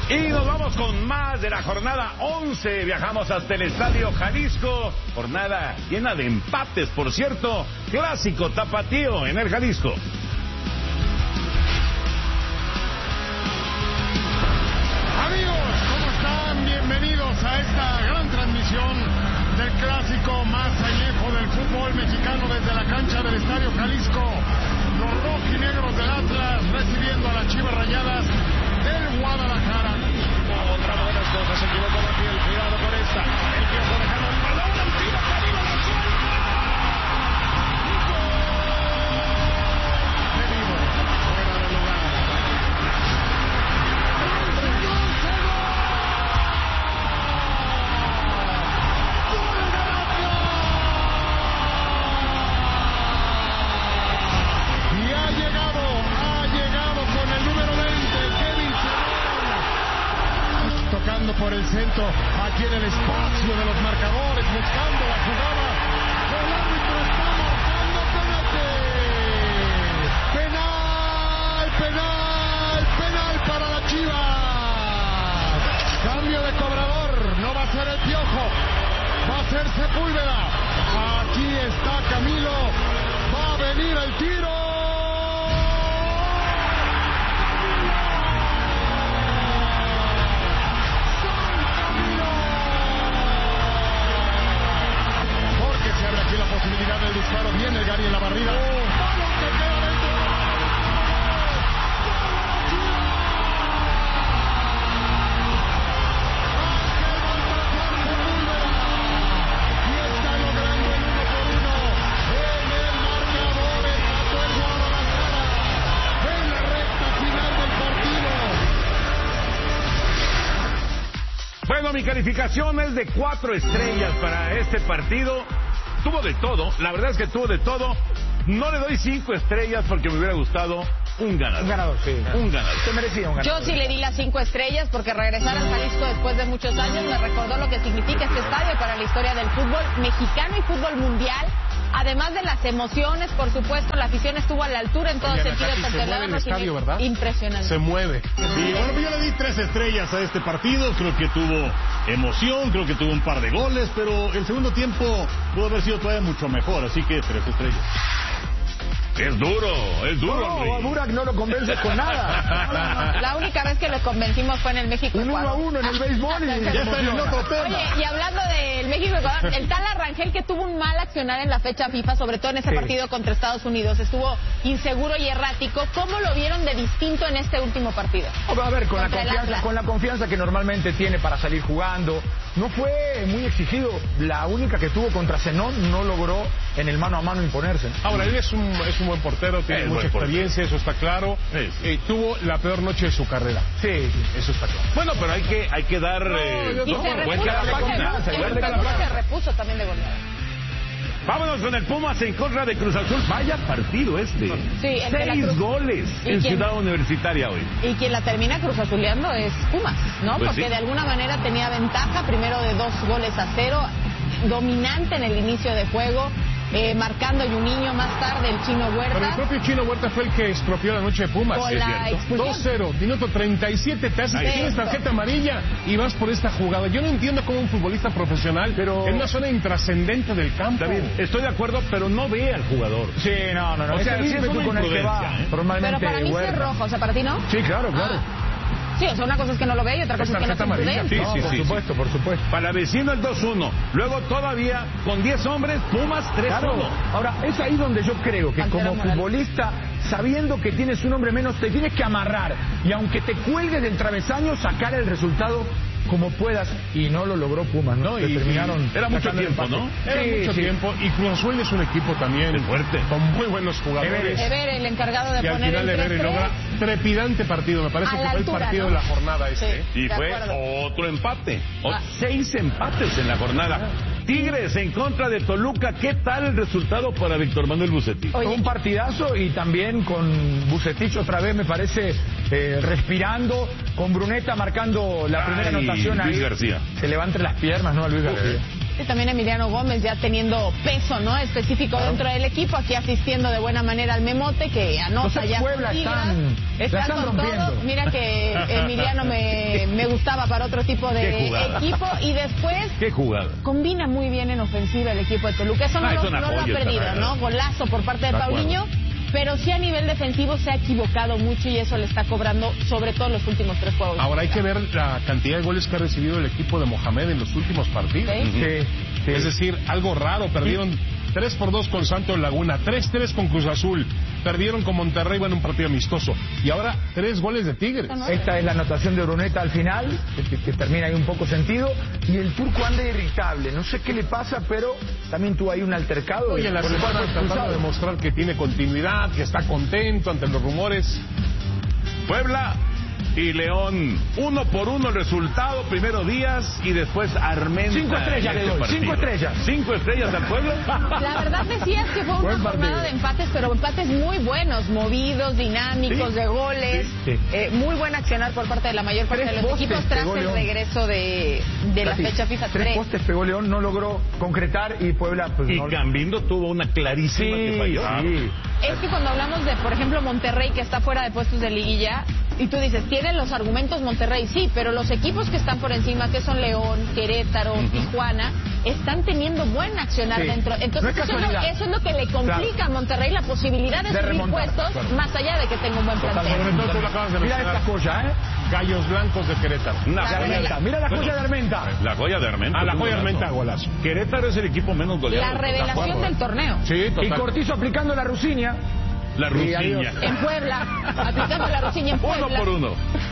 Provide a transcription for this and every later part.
Y nos vamos con más de la jornada 11. Viajamos hasta el Estadio Jalisco. Jornada llena de empates, por cierto. Clásico tapatío en el Jalisco. Amigos, ¿cómo están? Bienvenidos a esta gran transmisión del clásico más añejo del fútbol mexicano desde la cancha del Estadio Jalisco. Los rojinegros del Atlas recibiendo a las Chivas Rayadas del Guadalajara. Otra de las cosas, se equivocó Rafael, cuidado con esta. El Piojo dejando el balón, el tiro, camino, la suelta. Medido, fuera de lugar. Y ha llegado con el número 20, Kevin Cerón. Tocando por el centro, aquí en el espacio de los marcadores, buscando la jugada. El árbitro está marcando penal para la Chivas. Cambio de cobrador, no va a ser el Piojo, va a ser Sepúlveda. Aquí está Camilo, va a venir el tiro. Aquí la posibilidad del disparo, viene el Gary en la barrida. ¡Balón que queda dentro! Y está logrando el 1-1 en el marcador, empató el Guadalajara en la recta final del partido. Bueno, mi calificación es de 4 estrellas para este partido. Tuvo de todo, la verdad es que tuvo de todo. No le doy 5 estrellas porque me hubiera gustado un ganador. Un ganador, sí. Un ganador. Se merecía un ganador. Yo sí le di las 5 estrellas porque regresar al Jalisco después de muchos años me recordó lo que significa este estadio para la historia del fútbol mexicano y fútbol mundial. Además de las emociones, por supuesto, la afición estuvo a la altura en todo sentido. Se mueve el estadio, ¿verdad? Impresionante. Se mueve. Y bueno, yo le di 3 estrellas a este partido. Creo que tuvo emoción, creo que tuvo un par de goles, pero el segundo tiempo pudo haber sido todavía mucho mejor, así que 3 estrellas. Es duro, No, Henry. a Burak no lo convences con nada. La única vez que lo convencimos fue en el México. Un 1-1 en el béisbol y Ya está en otro tema. Oye, y hablando del México-Ecuador, el tal Arrangel que tuvo un mal accionar en la fecha FIFA, sobre todo en ese partido contra Estados Unidos, estuvo inseguro y errático. ¿Cómo lo vieron de distinto en este último partido? A ver, con Contra la confianza que normalmente tiene para salir jugando, no fue muy exigido. La única que tuvo contra Zenón no logró en el mano a mano imponerse. Ahora, él es un buen portero, tiene mucha experiencia, eso está claro. Sí. Tuvo la peor noche de su carrera. Sí. Eso está claro. Bueno, pero hay que dar Y se repuso también de goleada. Vámonos con el Pumas en contra de Cruz Azul. Vaya partido este. Sí, el de la 6 Cruz. goles ¿Y en quién? Ciudad Universitaria hoy. Y quien la termina cruzazuleando es Pumas, ¿no? Pues Porque sí. de alguna manera tenía ventaja, primero de 2-0, dominante en el inicio de juego, marcando Juninho, más tarde el Chino Huerta. Pero el propio Chino Huerta fue el que estropeó la noche de Pumas. Con Es la cierto. expulsión. 2-0, minuto 37, te haces que Sí. tienes tarjeta amarilla y vas por esta jugada. Yo no entiendo cómo un futbolista profesional, Pero- en una zona intrascendente del campo. Está bien, estoy de acuerdo, pero no ve al jugador. Sí, no. O Es sea, el sí es ímpetu una con el que va imprudencia, ¿eh? normalmente Pero para mí sí es Huerta. rojo, o sea, ¿para ti no? Sí, claro. Sí, o sea, una cosa es que no lo ve y otra cosa es que no es tarjeta amarilla. imprudente. Sí, sí, Por supuesto. Para vecino el 2-1. Luego todavía con 10 hombres, Pumas 3-1. Claro. Ahora, es ahí donde yo creo que Pantera como Morales. futbolista, sabiendo que tienes un hombre menos, te tienes que amarrar. Y aunque te cuelgues del travesaño, sacar el resultado como puedas. Y no lo logró Pumas, ¿no? Y terminaron era mucho sacando el tiempo, empate. ¿no? Era mucho tiempo y Cruz Azul es un equipo también Es fuerte. con muy buenos jugadores. Ever, el encargado de Y al poner final el Ever 3-3. logra trepidante partido. Me parece A que la fue altura, el partido ¿no? de la jornada Sí. este. Y De fue acuerdo. otro empate. Ah. 6 empates en la jornada. Tigres en contra de Toluca. ¿Qué tal el resultado para Víctor Manuel Bucetich? Oye, Un partidazo y también con Bucetich otra vez, me parece, respirando, con Bruneta marcando la primera Ay, anotación ahí. Luis García. Se le va entre las piernas, ¿no? A Luis García. y también Emiliano Gómez ya teniendo peso, ¿no? Específico dentro del equipo, aquí asistiendo de buena manera al Memote, que anota Entonces, ya Puebla con Tigres. la están Están con rompiendo. todo. Mira que Emiliano me me gustaba para otro tipo de equipo. Y después qué jugada. Combina muy bien en ofensiva el equipo de Toluca. Eso no lo ha perdido, ¿no? Golazo por parte de Paulinho. Pero sí a nivel defensivo se ha equivocado mucho y eso le está cobrando, sobre todo en los últimos 3 juegos. Ahora hay que ver la cantidad de goles que ha recibido el equipo de Mohamed en los últimos partidos. Sí. Es decir, algo raro. Perdieron 3-2 con Santos Laguna, 3-3 con Cruz Azul, perdieron con Monterrey en un partido amistoso y ahora 3 goles de Tigres. Esta es la anotación de Uruneta al final, que termina ahí un poco sentido, y el turco anda irritable, no sé qué le pasa, pero también tuvo ahí un altercado. Oye, la semana tratando de demostrar que tiene continuidad, que está contento ante los rumores. Puebla y León, 1-1 el resultado, primero Díaz y después Armenta. 5 estrellas le doy, 5 estrellas. 5 estrellas al Puebla. La verdad decías que fue una jornada de empates, pero empates muy buenos, movidos, dinámicos, de goles. Sí. Muy buen accionar por parte de la mayor parte de los equipos tras el regreso de la fecha FIFA 3. 3 postes pegó León, no logró concretar y Puebla... Pues, y Cambindo tuvo una clarísima que falló. Sí. Es que cuando hablamos de, por ejemplo, Monterrey, que está fuera de puestos de liguilla, y tú dices, ¿tienen los argumentos Monterrey? Sí, pero los equipos que están por encima, que son León, Querétaro, Tijuana, están teniendo buen accionar dentro. Entonces, eso es lo que le complica a Monterrey la posibilidad de subir remontar, puestos, más allá de que tenga un buen plantel. Sobre todo tú lo acabas de mencionar. Mira esta joya, Gallos Blancos de Querétaro. Mira la joya de Armenta. La joya de Armenta. La joya de Armenta, golazo. Querétaro es el equipo menos goleado. La revelación del torneo. Sí, total. Y Cortizo aplicando la Rusiña. La Rusiña. En Puebla. Aplicando la Rusiña en Puebla. 1-1.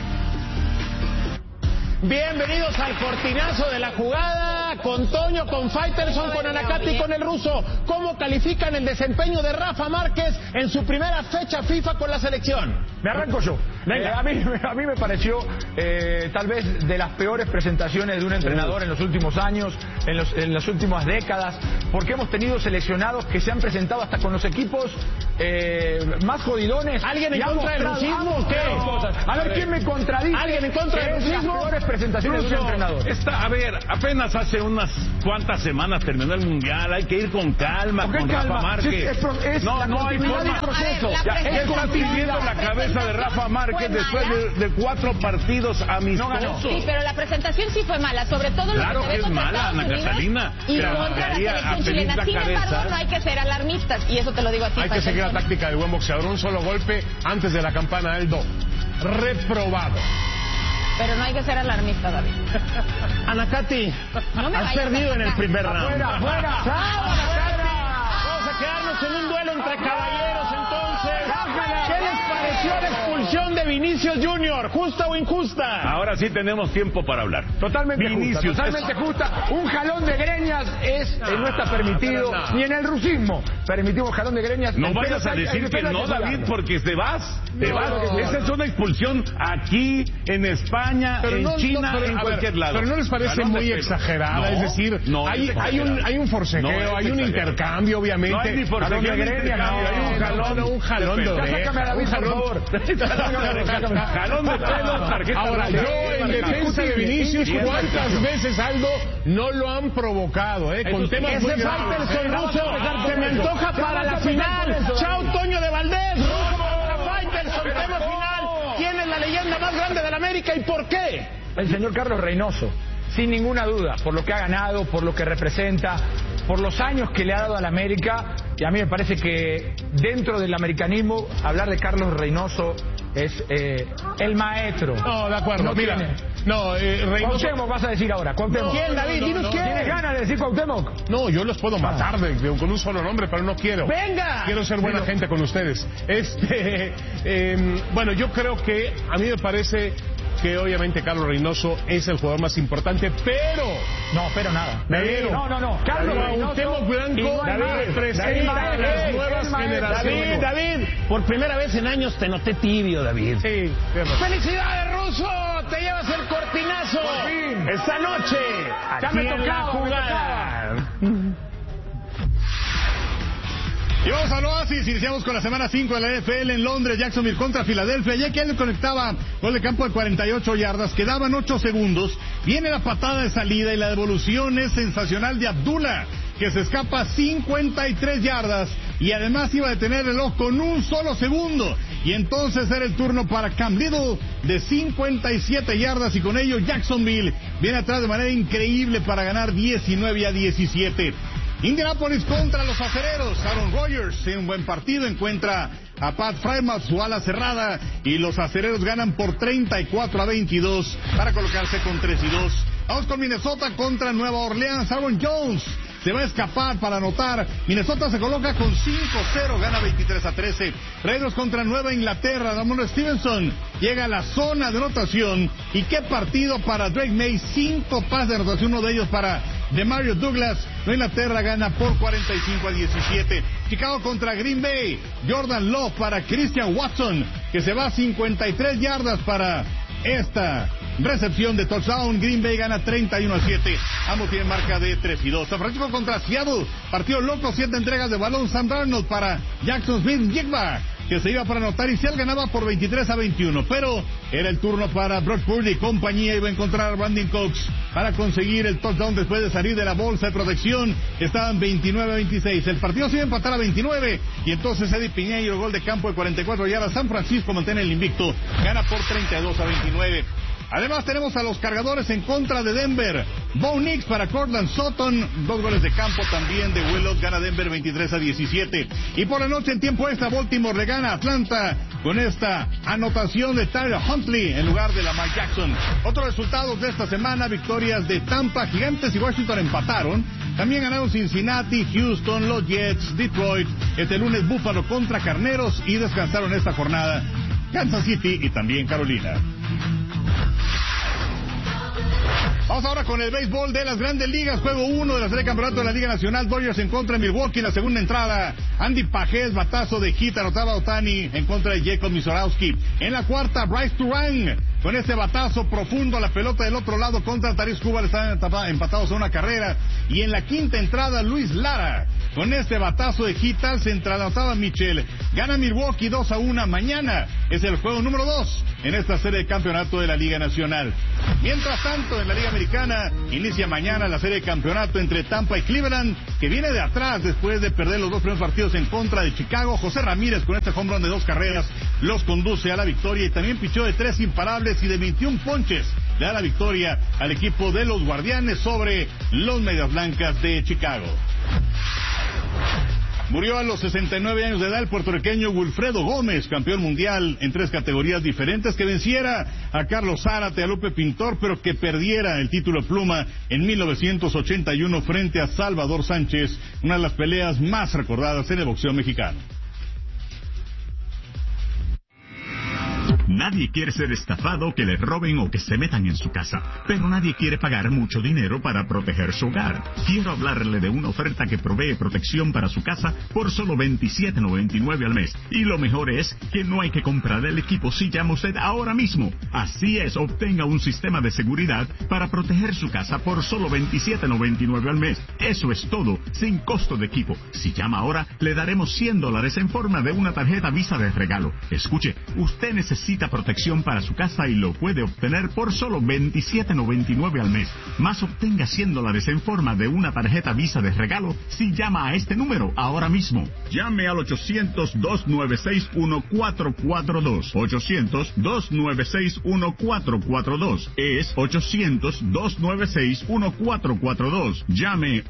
Bienvenidos al cortinazo de la jugada, con Toño, con Faitelson, con Anacati y con el ruso. ¿Cómo califican el desempeño de Rafa Márquez en su primera fecha FIFA con la selección? Me arranco yo. A mí me pareció tal vez de las peores presentaciones de un entrenador en los últimos años, en las últimas décadas, porque hemos tenido seleccionados que se han presentado hasta con los equipos más jodidones. ¿Alguien en contra del rusismo o qué? A ver, ¿quién me contradice? ¿Alguien en contra del rusismo? Presentaciones de un entrenador. A ver, apenas hace unas cuantas semanas terminó el Mundial, hay que ir con calma, con Rafa Márquez. No hay forma. ¿Qué está pidiendo la cabeza de Rafa Márquez después de 4 partidos amistosos? Sí, pero la presentación sí fue mala, sobre todo claro que es mala, Ana Catalina. Y contra la selección chilena. Sin embargo, no hay que ser alarmistas, y eso te lo digo a ti. Hay que seguir la táctica del buen boxeador, un solo golpe antes de la campana, Aldo. Reprobado. Pero no hay que ser alarmista, David. Anacati, has perdido en el primer round. ¡Fuera! Vamos a quedarnos en un duelo entre caballeros, entonces. ¿Qué les pareció la expulsión de Vinicius Junior? ¿Justa o injusta? Ahora sí tenemos tiempo para hablar. Totalmente justa. Un jalón de greñas no está permitido, ni en el rusismo. Permitimos jalón de greñas. No vayas a decir que no, David, porque te vas. Esa es una expulsión aquí, en España, en China, en cualquier lado. Pero ¿no les parece muy exagerada? Es decir, hay un forcejeo, hay un intercambio, obviamente. No hay ni forcejeo, hay un jalón de sácame a David, por favor. Jalón de pelo, tarjeta. Ahora, yo en defensa de Vinicius, ¿cuántas veces, Aldo, no lo han provocado? Con temas muy graves. Ese Faitelson ruso se me antoja para la final. Chao, Toño de Valdés. Faitelson, tema final. ¿Quién es la leyenda más grande de la América y por qué? El señor Carlos Reynoso. Sin ninguna duda, por lo que ha ganado, por lo que representa, por los años que le ha dado a la América, y a mí me parece que dentro del americanismo hablar de Carlos Reynoso es el maestro. No, de acuerdo. No mira, Reynoso... Cuauhtémoc vas a decir ahora. Cuauhtémoc. ¿Quién, David? Dinos quién. ¿Tienes ganas de decir Cuauhtémoc? No, yo los puedo matar con un solo nombre, pero no quiero. ¡Venga! Quiero ser buena gente con ustedes. Bueno, yo creo que a mí me parece que obviamente Carlos Reynoso es el jugador más importante, pero... No, pero nada. No. Carlos Reynoso Blanco representa a las nuevas generaciones. David, por primera vez en años te noté tibio, David. Sí. ¡Felicidades, Ruso! Te llevas el cortinazo esta noche. Ya me tocaba. Y vamos al Oasis, iniciamos con la semana 5 de la NFL en Londres, Jacksonville contra Filadelfia. Ya que él conectaba gol de campo de 48 yardas, quedaban 8 segundos. Viene la patada de salida y la devolución es sensacional de Abdullah, que se escapa 53 yardas y además iba a detener el reloj con un solo segundo. y entonces era el turno para Cam Little de 57 yardas, y con ello Jacksonville viene atrás de manera increíble para ganar 19-17. Indianapolis contra los Acereros. Aaron Rodgers en un buen partido encuentra a Pat Frymouth, su ala cerrada, y los Acereros ganan por 34-22 para colocarse con 3-2. Vamos con Minnesota contra Nueva Orleans. Aaron Jones se va a escapar para anotar. Minnesota se coloca con 5-0, gana 23-13. Raiders contra Nueva Inglaterra. Ramon Stevenson llega a la zona de anotación. Y qué partido para Drake May. 5 pases de anotación, uno de ellos para Demario Douglas. Nueva Inglaterra gana por 45-17. Chicago contra Green Bay. Jordan Love para Christian Watson, que se va a 53 yardas para esta recepción de touchdown. Green Bay gana 31-7. Ambos tienen marca de 3-2. San Francisco contra Seattle. Partido loco, 7 entregas de balón. Sam Darnold para Jackson Smith-Njigba, que se iba para anotar, y Seattle ganaba por 23-21. Pero era el turno para Brock Purdy y compañía. Iba a encontrar a Brandon Cooks para conseguir el touchdown después de salir de la bolsa de protección. Estaban 29-26. El partido se iba a empatar a 29. Y entonces Eddie Piñeiro, gol de campo de 44 yardas. San Francisco mantiene el invicto. Gana por 32-29. Además tenemos a los Cargadores en contra de Denver. Bo Nix para Cortland Sutton, 2 goles de campo también de Willows, gana Denver 23-17. Y por la noche en tiempo extra, Baltimore le gana a Atlanta con esta anotación de Tyler Huntley en lugar de Lamar Jackson. Otros resultados de esta semana: victorias de Tampa, Gigantes y Washington empataron. También ganaron Cincinnati, Houston, los Jets, Detroit. Este lunes Buffalo contra Carneros, y descansaron esta jornada Kansas City y también Carolina. Vamos ahora con el béisbol de las Grandes Ligas. Juego 1 de la serie de campeonato de la Liga Nacional. Dodgers en contra de Milwaukee en la segunda entrada. Andy Pajés, batazo de hit, anotaba Ohtani en contra de Jacob Misorowski. En la cuarta, Bryce Turang con este batazo profundo a la pelota del otro lado contra Taris Cuba. Están empatados a una carrera. Y en la quinta entrada, Luis Lara con este batazo de hit al central, anotaba Mitchell. Gana Milwaukee 2-1. Mañana es el juego número 2 en esta serie de campeonato de la Liga Nacional. Mientras tanto, en la Liga Americana inicia mañana la serie de campeonato entre Tampa y Cleveland, que viene de atrás después de perder los 2 primeros partidos en contra de Chicago. José Ramírez con este home run de 2 carreras los conduce a la victoria, y también pichó de 3 imparables y de 21 ponches. Le da la victoria al equipo de los Guardianes sobre los Medias Blancas de Chicago. Murió a los 69 años de edad el puertorriqueño Wilfredo Gómez, campeón mundial en 3 categorías diferentes, que venciera a Carlos Zárate, a Lupe Pintor, pero que perdiera el título pluma en 1981 frente a Salvador Sánchez, una de las peleas más recordadas en el boxeo mexicano. Nadie quiere ser estafado, que le roben o que se metan en su casa, pero nadie quiere pagar mucho dinero para proteger su hogar. Quiero hablarle de una oferta que provee protección para su casa por solo $27.99 al mes. Y lo mejor es que no hay que comprar el equipo si llama usted ahora mismo. Así es, obtenga un sistema de seguridad para proteger su casa por solo $27.99 al mes. Eso es todo, sin costo de equipo. Si llama ahora, le daremos $100 en forma de una tarjeta Visa de regalo. Escuche, usted necesita protección para su casa y lo puede obtener por solo $27.99 al mes. Más, obtenga $100 en forma de una tarjeta Visa de regalo si llama a este número ahora mismo. Llame al 800-296-1442. 800-296-1442. Es 800-296-1442. Llame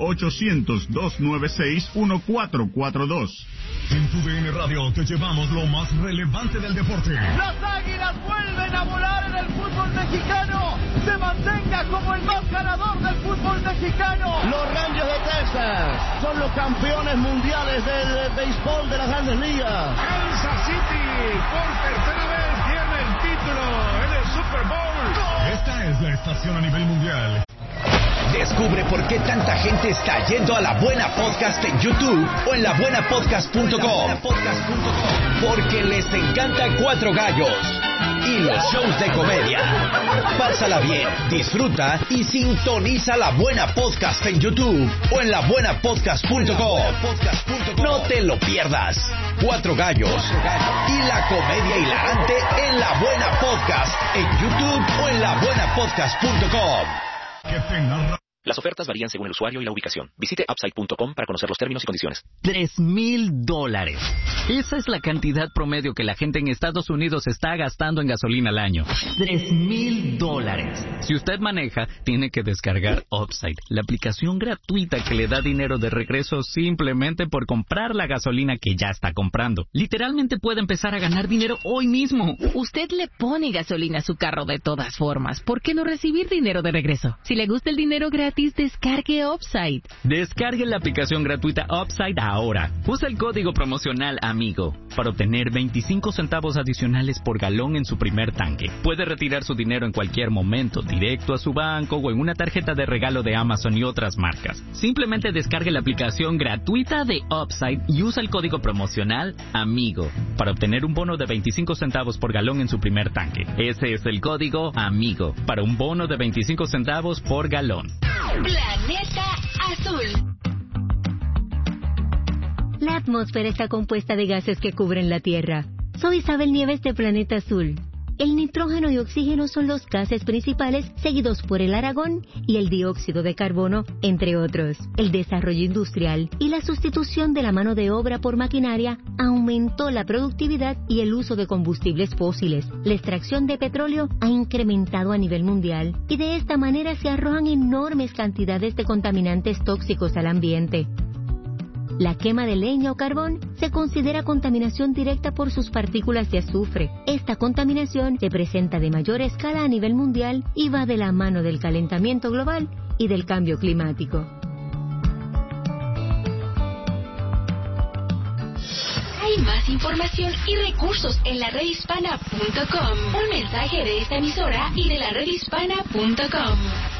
800-296-1442. En tu DN Radio te llevamos lo más relevante del deporte. Las Águilas vuelven a volar en el fútbol mexicano. Se mantenga como el más ganador del fútbol mexicano. Los Rangers de Texas son los campeones mundiales del béisbol de las Grandes Ligas. Kansas City por tercera vez pierde el título en el Super Bowl. Esta es la estación a nivel mundial. Descubre por qué tanta gente está yendo a La Buena Podcast en YouTube o en labuenapodcast.com. Porque les encanta Cuatro Gallos y los shows de comedia. Pásala bien, disfruta y sintoniza La Buena Podcast en YouTube o en labuenapodcast.com. No te lo pierdas. Cuatro Gallos y la comedia hilarante en La Buena Podcast en YouTube o en labuenapodcast.com. Que te narra Las ofertas varían según el usuario y la ubicación. Visite upside.com para conocer los términos y condiciones. $3,000. Esa es la cantidad promedio que la gente en Estados Unidos está gastando en gasolina al año. $3,000. Si usted maneja, tiene que descargar Upside, la aplicación gratuita que le da dinero de regreso simplemente por comprar la gasolina que ya está comprando. Literalmente puede empezar a ganar dinero hoy mismo. Usted le pone gasolina a su carro de todas formas. ¿Por qué no recibir dinero de regreso? Si le gusta el dinero gratis, descargue Upside. Descargue la aplicación gratuita Upside ahora. Usa el código promocional AMIGO para obtener 25 centavos adicionales por galón en su primer tanque. Puede retirar su dinero en cualquier momento, directo a su banco o en una tarjeta de regalo de Amazon y otras marcas. Simplemente descargue la aplicación gratuita de Upside y usa el código promocional AMIGO para obtener un bono de 25 centavos por galón en su primer tanque. Ese es el código AMIGO para un bono de 25 centavos por galón. Planeta Azul. La atmósfera está compuesta de gases que cubren la Tierra. Soy Isabel Nieves de Planeta Azul. El nitrógeno y oxígeno son los gases principales, seguidos por el argón y el dióxido de carbono, entre otros. El desarrollo industrial y la sustitución de la mano de obra por maquinaria aumentó la productividad y el uso de combustibles fósiles. La extracción de petróleo ha incrementado a nivel mundial y de esta manera se arrojan enormes cantidades de contaminantes tóxicos al ambiente. La quema de leña o carbón se considera contaminación directa por sus partículas de azufre. Esta contaminación se presenta de mayor escala a nivel mundial y va de la mano del calentamiento global y del cambio climático. Hay más información y recursos en la redhispana.com. Un mensaje de esta emisora y de la redhispana.com.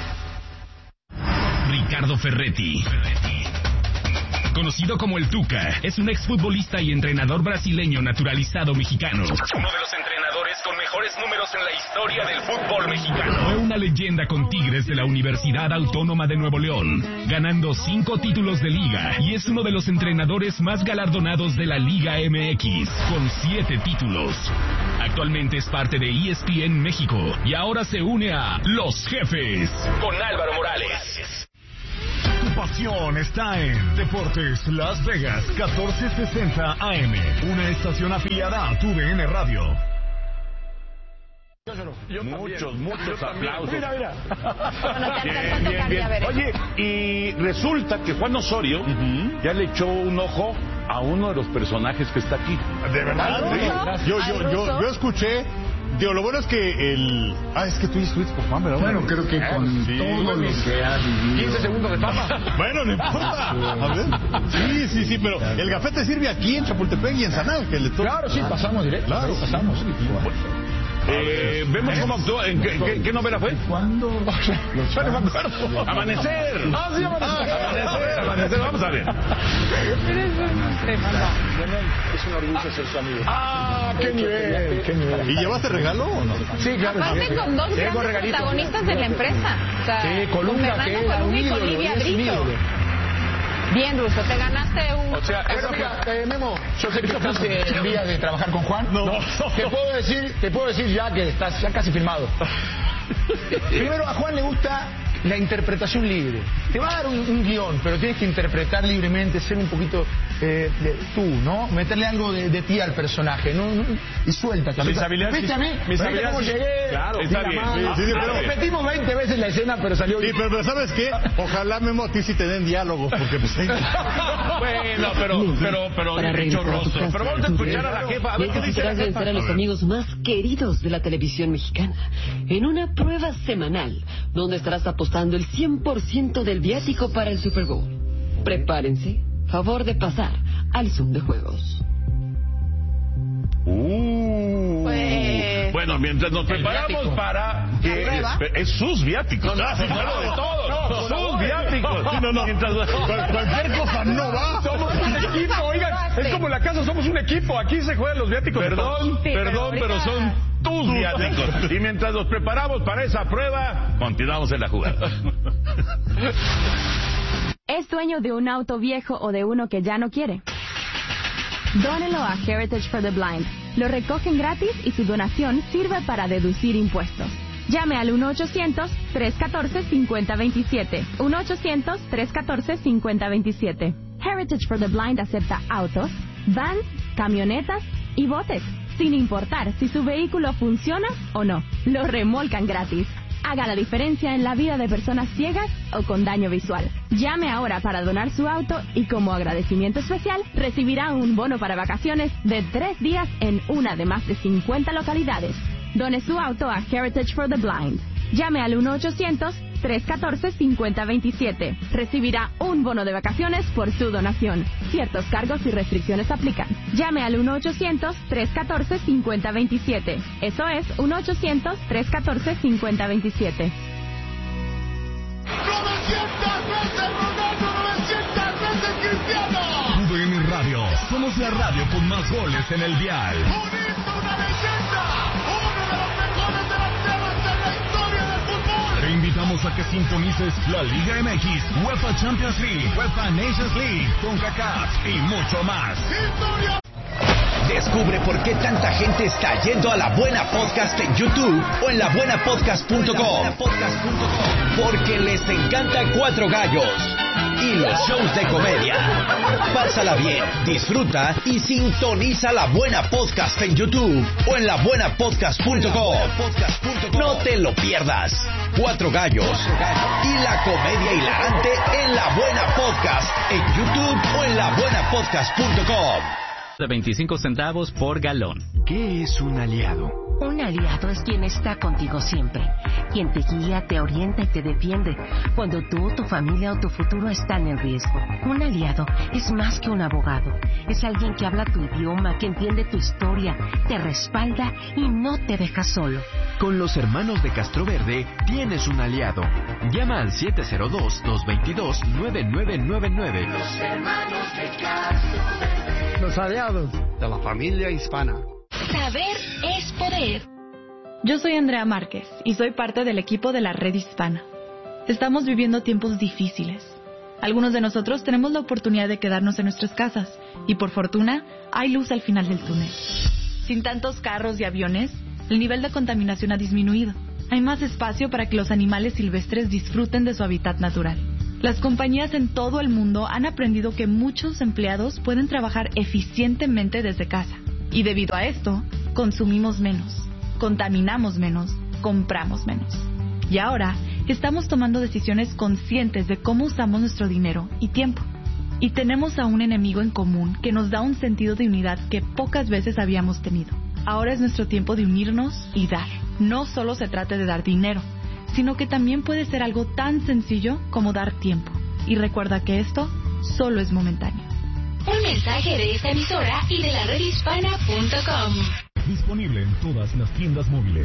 Ricardo Ferretti, conocido como el Tuca, es un exfutbolista y entrenador brasileño naturalizado mexicano. Uno de los entrenadores con mejores números en la historia del fútbol mexicano. Fue una leyenda con Tigres de la Universidad Autónoma de Nuevo León, ganando 5 títulos de liga, y es uno de los entrenadores más galardonados de la Liga MX, con 7 títulos. Actualmente es parte de ESPN México y ahora se une a Los Jefes con Álvaro Morales. Tu pasión está en Deportes Las Vegas 1460 AM, una estación afiliada a TUDN Radio. Muchos aplausos. Bueno, Bien. Oye, y resulta que Juan Osorio ya le echó un ojo a uno de los personajes que está aquí. ¿De verdad? Sí. Yo escuché. Digo, lo bueno es que es que tú estuviste con Juan, ¿verdad? Bueno, creo que con todo lo que ha vivido. 15 segundos de fama. Bueno, no importa. A ver. Sí, pero el gafete sirve aquí en Chapultepec y en San Ángel. Claro, sí, pasamos directo. Claro, pasamos. Vemos cómo actuó. ¿En qué novela fue? ¿Cuándo? Yo no me acuerdo. Amanecer. Sí, Amanecer. Vamos a ver. Es un orgullo ser su amigo. ¡Qué nivel! ¿Y llevaste regalo o no? Sí, claro. Aparte con dos grandes protagonistas de la empresa. O sea, Colunga, con que Fernando Colunga y con Livia Brito. Bien, Russo, te ganaste un... O sea, Memo, yo sé que estás en vías de trabajar con Juan. No. Te puedo decir ya que estás ya casi firmado. Primero, a Juan le gusta la interpretación libre. Te va a dar un guión, pero tienes que interpretar libremente, ser un poquito tú, ¿no? Meterle algo de ti al personaje, ¿no? Y suéltate. Mis habilidades. ¿Viste a mí? ¿Viste cómo llegué? Claro, está bien. Repetimos 20 veces la escena, pero salió bien. Sí, pero ¿sabes qué? Ojalá, Memo, a ti sí te den diálogo, porque pues... Bueno, pero hecho rostro. Pero vamos a escuchar a la jefa. A ver qué dice la jefa. A los amigos más queridos de la televisión mexicana en una prueba semanal donde estarás apostando el 100% del viático para el Super Bowl. Prepárense. Favor de pasar al Zoom de juegos. Bueno, mientras nos preparamos para que es sus viáticos. No, de todo. Sus viáticos. Cualquier cosa no va. Somos un equipo, oigan. Es como en la casa, somos un equipo. Aquí se juegan los viáticos. Perdón, pero son tus viáticos. Y mientras nos preparamos para esa prueba, continuamos en la jugada. ¿Es dueño de un auto viejo o de uno que ya no quiere? Dónelo a Heritage for the Blind. Lo recogen gratis y su donación sirve para deducir impuestos. Llame al 1-800-314-5027. 1-800-314-5027. Heritage for the Blind acepta autos, vans, camionetas y botes, sin importar si su vehículo funciona o no. Lo remolcan gratis. Haga la diferencia en la vida de personas ciegas o con daño visual. Llame ahora para donar su auto y como agradecimiento especial recibirá un bono para vacaciones de 3 días en una de más de 50 localidades. Done su auto a Heritage for the Blind. Llame al 1-800-314-5027. Recibirá un bono de vacaciones por su donación. Ciertos cargos y restricciones aplican. Llame al 1-800-314-5027. Eso es 1-800-314-5027. 900 veces Ronaldo, 900 veces Cristiano. TUDN Radio, somos la radio con más goles en el dial. Unirse una leyenda, uno de los mejores delanteros de la historia del fútbol. Te invitamos a que sintonices la Liga MX, UEFA Champions League, UEFA Nations League, CONCACAF y mucho más. ¡Historia! Descubre por qué tanta gente está yendo a La Buena Podcast en YouTube o en labuenapodcast.com. Porque les encanta Cuatro Gallos y los shows de comedia. Pásala bien, disfruta y sintoniza La Buena Podcast en YouTube o en labuenapodcast.com. No te lo pierdas. Cuatro Gallos y la comedia hilarante en La Buena Podcast en YouTube o en labuenapodcast.com. De 25 centavos por galón. ¿Qué es un aliado? Un aliado es quien está contigo siempre, quien te guía, te orienta y te defiende cuando tú, tu familia o tu futuro están en riesgo. Un aliado es más que un abogado, es alguien que habla tu idioma, que entiende tu historia, te respalda y no te deja solo. Con los hermanos de Castroverde tienes un aliado. Llama al 702-222-9999. Los hermanos de Castroverde. Los aliados de la familia hispana. Saber es poder. Yo soy Andrea Márquez y soy parte del equipo de la Red Hispana. Estamos viviendo tiempos difíciles. Algunos de nosotros tenemos la oportunidad de quedarnos en nuestras casas y por fortuna hay luz al final del túnel. Sin tantos carros y aviones, el nivel de contaminación ha disminuido. Hay más espacio para que los animales silvestres disfruten de su hábitat natural. Las compañías en todo el mundo han aprendido que muchos empleados pueden trabajar eficientemente desde casa. Y debido a esto, consumimos menos, contaminamos menos, compramos menos. Y ahora, estamos tomando decisiones conscientes de cómo usamos nuestro dinero y tiempo. Y tenemos a un enemigo en común que nos da un sentido de unidad que pocas veces habíamos tenido. Ahora es nuestro tiempo de unirnos y dar. No solo se trata de dar dinero, sino que también puede ser algo tan sencillo como dar tiempo. Y recuerda que esto solo es momentáneo. Un mensaje de esta emisora y de la redhispana.com. Disponible en todas las tiendas móviles.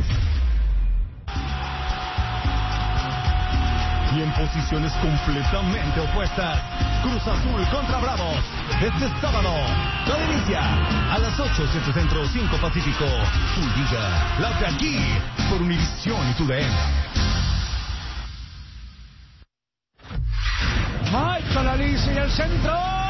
Y en posiciones completamente opuestas, Cruz Azul contra Bravos. Este sábado, todo inicia a las 8, 7 Centro, 5 Pacífico. Tu liga, la de aquí, por Univisión y TUDN. Mike Liz y el centro.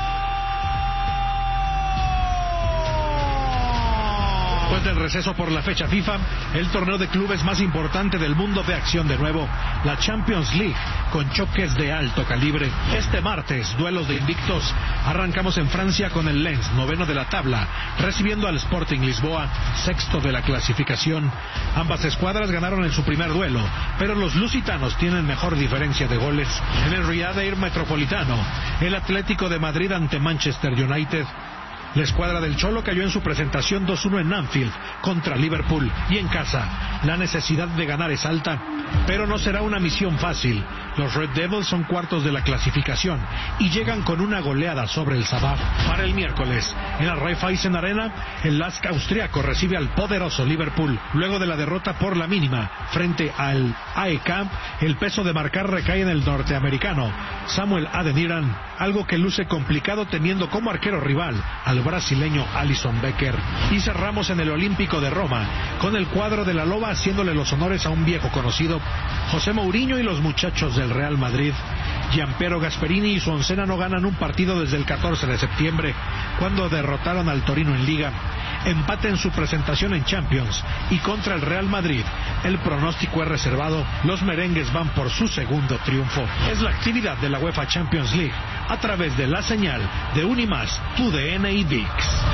Después del receso por la fecha FIFA, el torneo de clubes más importante del mundo ve acción de nuevo, la Champions League, con choques de alto calibre. Este martes, duelos de invictos. Arrancamos en Francia con el Lens, noveno de la tabla, recibiendo al Sporting Lisboa, sexto de la clasificación. Ambas escuadras ganaron en su primer duelo, pero los lusitanos tienen mejor diferencia de goles. En el Riyadh Air Metropolitano, el Atlético de Madrid ante Manchester United. La escuadra del Cholo cayó en su presentación 2-1 en Anfield contra Liverpool y en casa. La necesidad de ganar es alta, pero no será una misión fácil. Los Red Devils son cuartos de la clasificación y llegan con una goleada sobre el Sabah. Para el miércoles, en la Raiffeisen Arena, el LASK austriaco recibe al poderoso Liverpool. Luego de la derrota por la mínima frente al AEK, el peso de marcar recae en el norteamericano Samuel Adeniran, algo que luce complicado teniendo como arquero rival al brasileño Alisson Becker. Y cerramos en el Olímpico de Roma con el cuadro de la Loba haciéndole los honores a un viejo conocido, José Mourinho y los muchachos del Real Madrid. Gianpiero Gasperini y su oncena no ganan un partido desde el 14 de septiembre, cuando derrotaron al Torino en Liga. empate en su presentación en Champions y contra el Real Madrid. El pronóstico es reservado, los merengues van por su segundo triunfo. Es la actividad de la UEFA Champions League a través de la señal de Unimás, TUDN y ViX.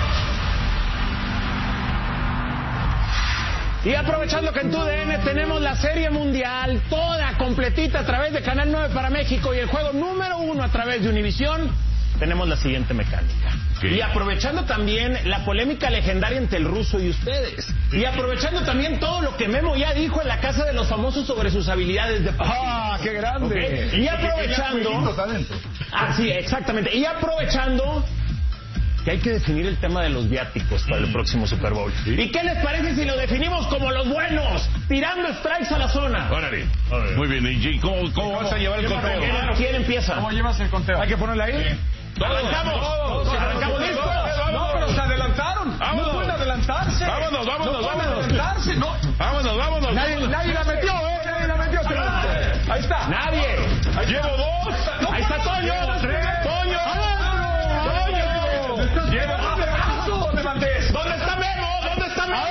Y aprovechando que en TUDN tenemos la Serie Mundial toda completita a través de Canal 9 para México y el juego número 1 a través de Univisión, tenemos la siguiente mecánica. Y aprovechando también la polémica legendaria entre el ruso y ustedes. Y aprovechando también todo lo que Memo ya dijo en la Casa de los Famosos sobre sus habilidades de partido. ¡Ah, qué grande! Okay. Y aprovechando... sí, exactamente. Y aprovechando que hay que definir el tema de los viáticos para el próximo Super Bowl. ¿Sí? ¿Y qué les parece si lo definimos como los buenos? Tirando strikes a la zona. Órale. Muy bien, ¿y cómo vas a llevar el conteo? ¿Quién empieza? ¿Cómo llevas el conteo? ¿Hay que ponerle ahí? Sí. Arrancamos listos. No, pero se adelantaron. Vámonos. No pueden adelantarse. Vámonos. Adelantarse. No. Vámonos. Nadie la metió, Nadie la metió. Ahí está. Nadie. Llevo 2. Ahí está Toño. Toño. Llevo 2. ¿Dónde está Memo? ¿Dónde está Memo?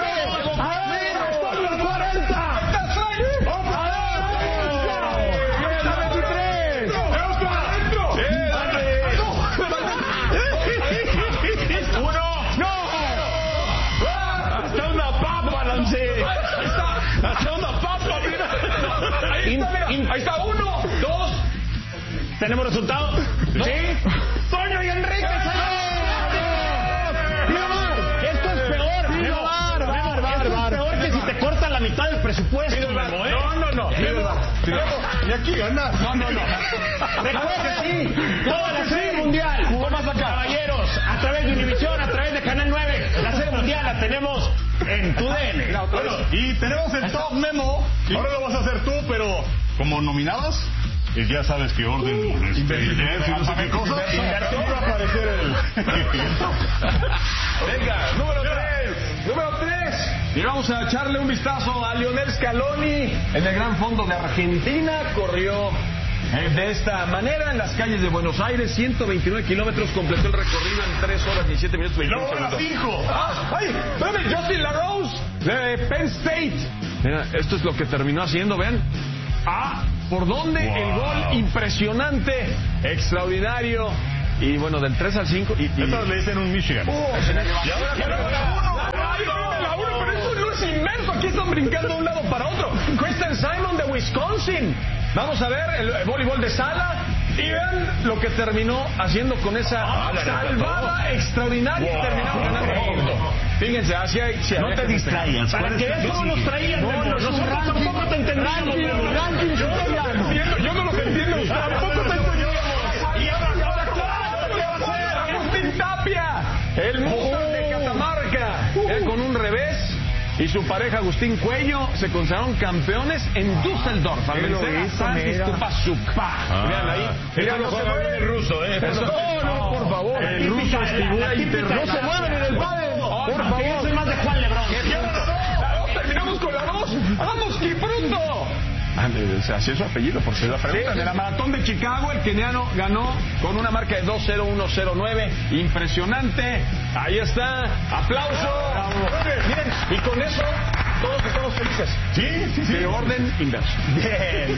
Ahí está 1, 2. ¿Tenemos resultado? ¿Sí? ¡Toño y Enrique! Esto es peor. Esto es peor que si te cortan la mitad del presupuesto. No. Y aquí ganas. No. Recuerda que sí. Toda la Serie Mundial. Caballeros, a través de Univisión, a través de Canal 9. La Serie Mundial la tenemos en TUDN. Bueno, y tenemos el top Memo. Ahora lo vas a hacer tú, pero como nominabas, ya sabes qué orden. No sé qué cosa. Va a aparecer el. Venga, número 3. Y vamos a echarle un vistazo a Lionel Scaloni en el Gran Fondo de Argentina. Corrió de esta manera en las calles de Buenos Aires, 129 kilómetros, completó el recorrido en 3 horas 17 minutos 21 segundos. Espérame, Justin LaRose de Penn State. Mira, esto es lo que terminó haciendo, vean. ¿Por dónde? Wow. El gol impresionante, extraordinario. Y bueno, del 3 al 5. Estas le dicen un Michigan. Y ahora pero eso no es inmenso. Aquí están brincando de un lado para otro. Kristen Simon de Wisconsin. Vamos a ver el voleibol de sala. Y vean lo que terminó haciendo con esa salvada extraordinaria. Y terminamos ganando. Fíjense, hacia no te distraigas. ¿Para qué eso nos traían? Nosotros tampoco te entendemos. Yo no los entiendo. Tampoco te entendemos. Y ahora ¿qué va a hacer? Agustín Tapia, el Mustang de Catamarca, con un revés. Y su pareja Agustín Cuello se consagraron campeones en Düsseldorf. Al vencer a Santi Stupasuk. Vean ahí. Mira, no se mueve el ruso, No, por favor. El ruso es figura internacional. No se mueven en el pádel. Por favor. Yo soy más de Juan Lebrón. Terminamos con la 2. ¡Vamos, Kipruto! Así es su apellido, por si la pregunta. De la maratón de Chicago, el keniano ganó con una marca de 2:01:09. Impresionante. Ahí está. Aplauso. Miren, y con eso todos estamos felices. Sí. De orden inverso. Bien.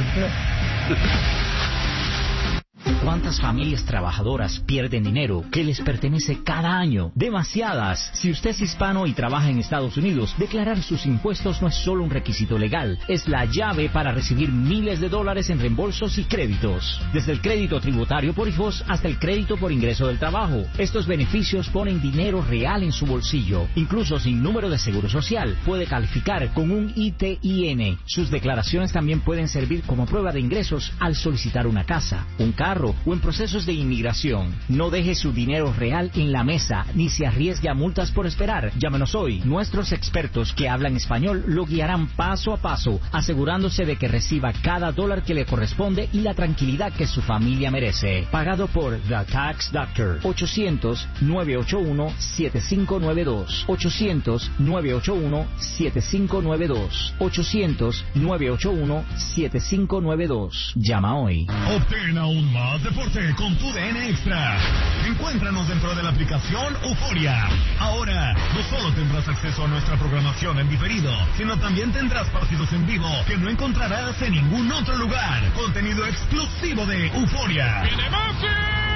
¿Cuántas familias trabajadoras pierden dinero que les pertenece cada año? Demasiadas. Si usted es hispano y trabaja en Estados Unidos, declarar sus impuestos no es solo un requisito legal, es la llave para recibir miles de dólares en reembolsos y créditos. Desde el crédito tributario por hijos hasta el crédito por ingreso del trabajo. Estos beneficios ponen dinero real en su bolsillo. Incluso sin número de seguro social, puede calificar con un ITIN. Sus declaraciones también pueden servir como prueba de ingresos al solicitar una casa, un carro o en procesos de inmigración. No deje su dinero real en la mesa ni se arriesgue a multas por esperar. Llámenos hoy. Nuestros expertos que hablan español lo guiarán paso a paso, asegurándose de que reciba cada dólar que le corresponde y la tranquilidad que su familia merece. Pagado por The Tax Doctor. 800-981-7592. 800-981-7592. 800-981-7592. Llama hoy. Obtén aún más Más deporte con tu DN Extra. Encuéntranos dentro de la aplicación Euforia. Ahora, no solo tendrás acceso a nuestra programación en diferido, sino también tendrás partidos en vivo que no encontrarás en ningún otro lugar. Contenido exclusivo de Euforia. ¡Viene Messi!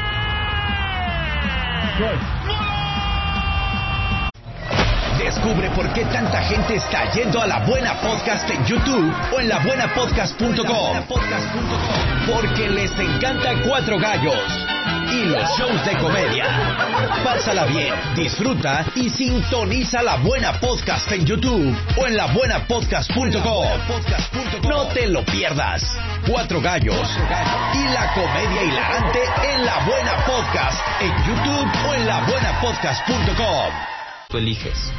Descubre por qué tanta gente está yendo a La Buena Podcast en YouTube o en labuenapodcast.com. Porque les encanta Cuatro Gallos y los shows de comedia. Pásala bien, disfruta y sintoniza La Buena Podcast en YouTube o en labuenapodcast.com. No te lo pierdas. Cuatro Gallos y la comedia hilarante en La Buena Podcast en YouTube o en labuenapodcast.com. Tú eliges.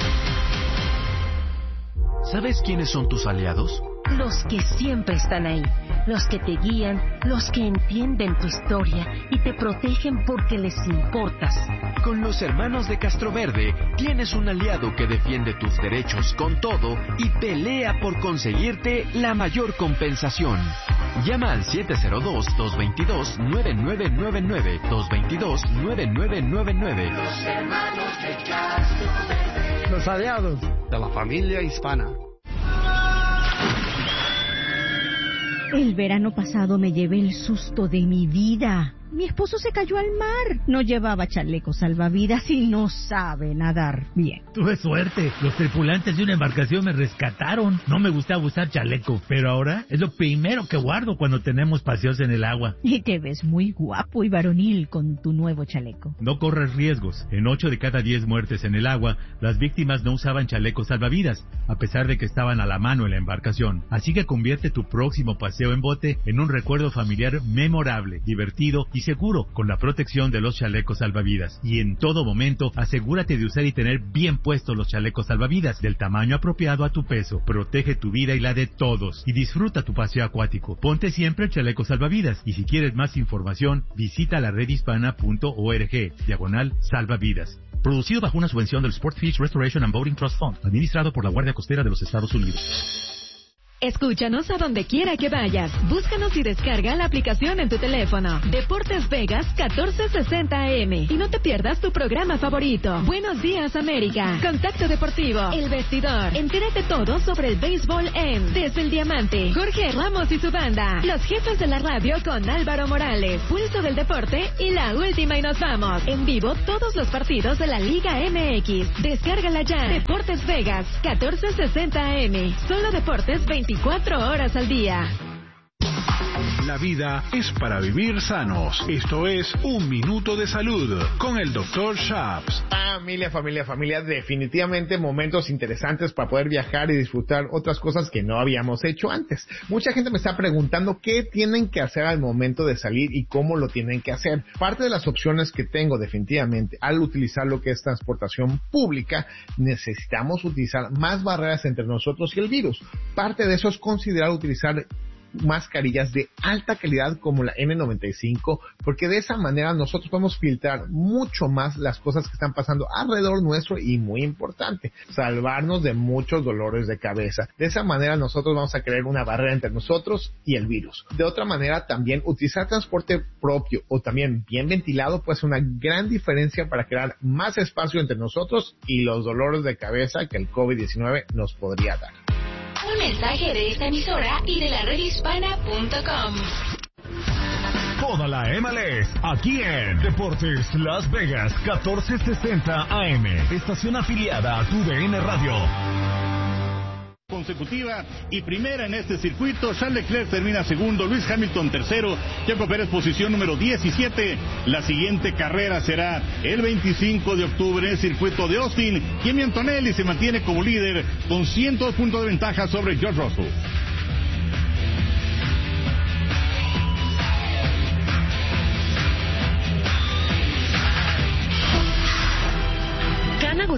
¿Sabes quiénes son tus aliados? Los que siempre están ahí, los que te guían, los que entienden tu historia y te protegen porque les importas. Con los hermanos de Castroverde tienes un aliado que defiende tus derechos con todo y pelea por conseguirte la mayor compensación. Llama al 702-222-9999, 222-9999. Los hermanos de Castroverde. Los aliados de la familia hispana. El verano pasado me llevé el susto de mi vida. Mi esposo se cayó al mar. No llevaba chaleco salvavidas y no sabe nadar bien. Tuve suerte. Los tripulantes de una embarcación me rescataron. No me gustaba usar chaleco, pero ahora es lo primero que guardo cuando tenemos paseos en el agua. Y te ves muy guapo y varonil con tu nuevo chaleco. No corres riesgos. En 8 de cada 10 muertes en el agua, las víctimas no usaban chalecos salvavidas, a pesar de que estaban a la mano en la embarcación. Así que convierte tu próximo paseo en bote en un recuerdo familiar memorable, divertido y seguro con la protección de los chalecos salvavidas. Y en todo momento, asegúrate de usar y tener bien puestos los chalecos salvavidas del tamaño apropiado a tu peso. Protege tu vida y la de todos y disfruta tu paseo acuático. Ponte siempre el chaleco salvavidas y si quieres más información, visita la redhispana.org/salvavidas. Producido bajo una subvención del Sportfish Restoration and Boating Trust Fund, administrado por la Guardia Costera de los Estados Unidos. Escúchanos a donde quiera que vayas. Búscanos y descarga la aplicación en tu teléfono. Deportes Vegas 1460 AM. Y no te pierdas tu programa favorito. Buenos Días América. Contacto Deportivo. El Vestidor. Entérate todo sobre el béisbol en Desde el Diamante. Jorge Ramos y su banda. Los jefes de la radio con Álvaro Morales. Pulso del Deporte y la última y nos vamos. En vivo todos los partidos de la Liga MX. Descárgala ya. Deportes Vegas 1460 AM. Solo deportes 24 horas al día. La vida es para vivir sanos. Esto es Un Minuto de Salud con el Dr. Shaps. Familia, definitivamente momentos interesantes para poder viajar y disfrutar otras cosas que no habíamos hecho antes. Mucha gente me está preguntando qué tienen que hacer al momento de salir y cómo lo tienen que hacer. Parte de las opciones que tengo definitivamente al utilizar lo que es transportación pública, necesitamos utilizar más barreras entre nosotros y el virus. Parte de eso es considerar utilizar mascarillas de alta calidad como la N95, porque de esa manera nosotros podemos filtrar mucho más las cosas que están pasando alrededor nuestro y muy importante, salvarnos de muchos dolores de cabeza. De esa manera nosotros vamos a crear una barrera entre nosotros y el virus. De otra manera también utilizar transporte propio o también bien ventilado puede ser una gran diferencia para crear más espacio entre nosotros y los dolores de cabeza que el COVID-19 nos podría dar. Un mensaje de esta emisora y de la redhispana.com. Toda la MLS, aquí en Deportes Las Vegas 1460 AM. Estación afiliada a tu DN Radio. Consecutiva y primera en este circuito. Charles Leclerc termina segundo, Lewis Hamilton tercero, Checo Pérez posición número 17. La siguiente carrera será el 25 de octubre en el circuito de Austin. Kimi Antonelli se mantiene como líder con 102 puntos de ventaja sobre George Russell.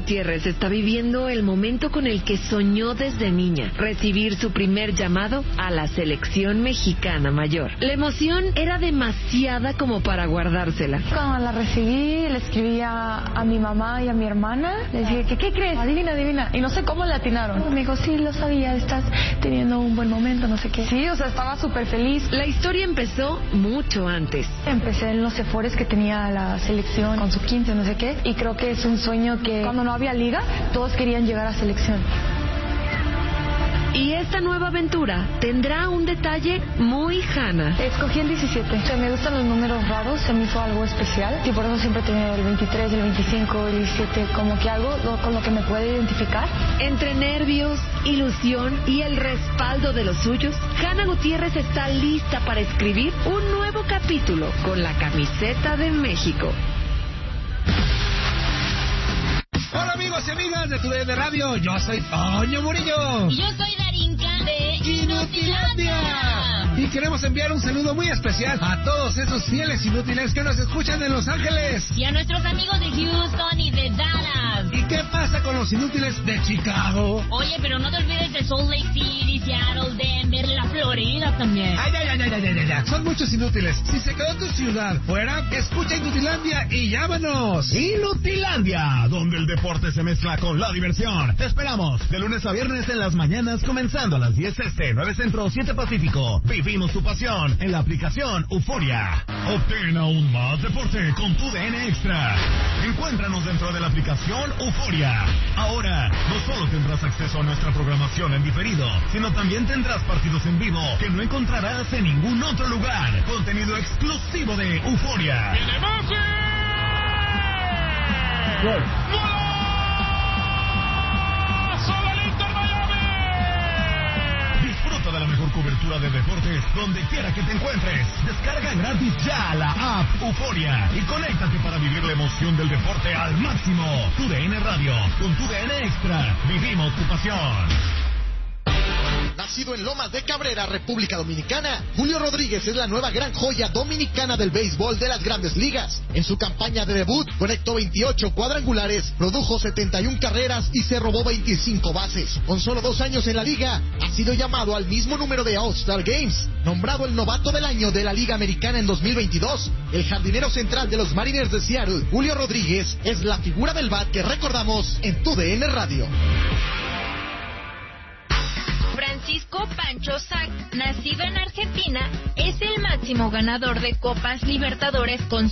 Gutiérrez está viviendo el momento con el que soñó desde niña, recibir su primer llamado a la selección mexicana mayor. La emoción era demasiada como para guardársela. Cuando la recibí, le escribí a mi mamá y a mi hermana, les dije, ¿qué crees? Adivina. Y no sé cómo le atinaron. Me dijo, sí, lo sabía, estás teniendo un buen momento, no sé qué. Sí, o sea, estaba súper feliz. La historia empezó mucho antes. Empecé en los efores que tenía la selección con sub-15, no sé qué, y creo que es un sueño que cuando no había liga, todos querían llegar a selección. Y esta nueva aventura tendrá un detalle muy Hanna. Escogí el 17. O sea, me gustan los números raros, se me hizo algo especial. Y por eso siempre he tenido el 23, el 25, el 17, como que algo con lo que me puede identificar. Entre nervios, ilusión y el respaldo de los suyos, Hanna Gutiérrez está lista para escribir un nuevo capítulo con la camiseta de México. Hola amigos y amigas de TUDN Radio, yo soy Toño Murillo. Y yo soy Darinka de Inutilandia. Y queremos enviar un saludo muy especial a todos esos fieles inútiles que nos escuchan en Los Ángeles. Y a nuestros amigos de Houston y de Dallas. ¿Y qué pasa con los inútiles de Chicago? Oye, pero no te olvides de Salt Lake City, Seattle, Denver, la Florida también. Ay. Son muchos inútiles. Si se quedó tu ciudad fuera, escucha Inutilandia y llámanos. Inutilandia, donde el deporte se mezcla con la diversión. Te esperamos de lunes a viernes en las mañanas, comenzando a las 10 este, 9 centro, 7 pacífico. Vivimos tu pasión en la aplicación Euforia. Obtén aún más deporte con TUDN Extra. Encuéntranos dentro de la aplicación Euforia. Ahora, no solo tendrás acceso a nuestra programación en diferido, sino también tendrás partidos en vivo que no encontrarás en ningún otro lugar. Contenido exclusivo de Euforia. ¡Gol! Disfruta de la mejor cobertura de deportes donde quiera que te encuentres. Descarga gratis ya la app Euforia y conéctate para vivir la emoción del deporte al máximo. TUDN Radio, con TUDN Extra, vivimos tu pasión. Nacido en Lomas de Cabrera, República Dominicana, Julio Rodríguez es la nueva gran joya dominicana del béisbol de las Grandes Ligas. En su campaña de debut, conectó 28 cuadrangulares, produjo 71 carreras y se robó 25 bases. Con solo 2 años en la liga, ha sido llamado al mismo número de All-Star Games. Nombrado el novato del año de la Liga Americana en 2022, el jardinero central de los Mariners de Seattle, Julio Rodríguez, es la figura del bat que recordamos en TUDN Radio. Francisco Pancho Sac, nacido en Argentina, es el máximo ganador de Copas Libertadores con